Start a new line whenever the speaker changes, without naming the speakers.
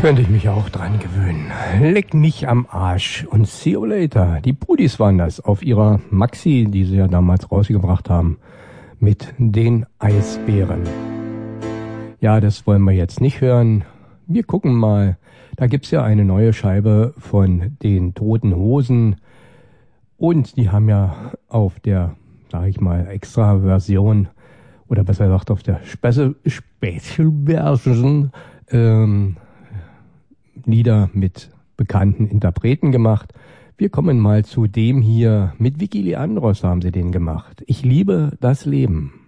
Könnte ich mich auch dran gewöhnen. Leck mich am Arsch und see you later. Die Pudis waren das auf ihrer Maxi, die sie ja damals rausgebracht haben, mit den Eisbären. Ja, das wollen wir jetzt nicht hören. Wir gucken mal. Da gibt's ja eine neue Scheibe von den Toten Hosen. Und die haben ja auf der, sag ich mal, Extra-Version, oder besser gesagt auf der Special-Version, Lieder mit bekannten Interpreten gemacht. Wir kommen mal zu dem hier. Mit Vicky Leandros haben sie den gemacht. Ich liebe das Leben.